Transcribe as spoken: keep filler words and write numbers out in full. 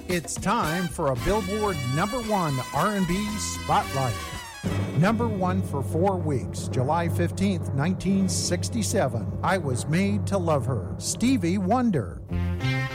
It's time for a Billboard number one R and B Spotlight. Number one for four weeks, July fifteenth, nineteen sixty-seven. I Was Made to Love Her, Stevie Wonder.